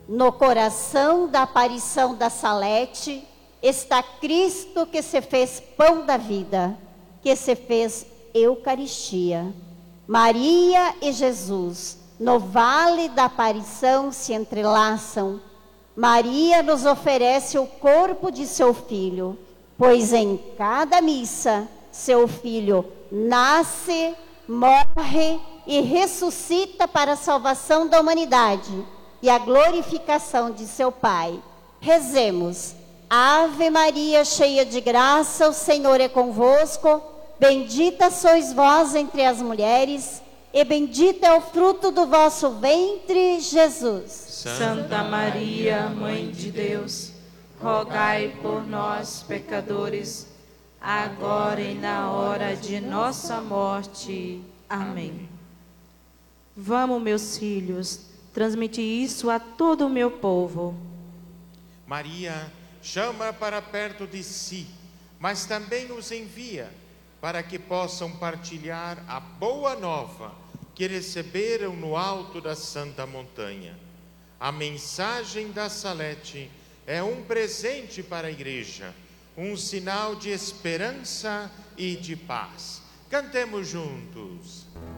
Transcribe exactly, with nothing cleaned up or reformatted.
No coração da aparição da Salete está Cristo que se fez pão da vida, que se fez Eucaristia. Maria e Jesus, no vale da aparição, se entrelaçam. Maria nos oferece o corpo de seu filho, pois em cada missa seu filho nasce, morre e ressuscita para a salvação da humanidade e a glorificação de seu Pai. Rezemos. Ave Maria, cheia de graça, o Senhor é convosco. Bendita sois vós entre as mulheres, e bendito é o fruto do vosso ventre, Jesus. Santa Maria, Mãe de Deus, rogai por nós, pecadores, agora e na hora de nossa morte. Amém. Vamos, meus filhos, transmitir isso a todo o meu povo. Maria chama para perto de si, mas também os envia para que possam partilhar a boa nova que receberam no alto da Santa Montanha. A mensagem da Salete é um presente para a Igreja, um sinal de esperança e de paz. Cantemos juntos.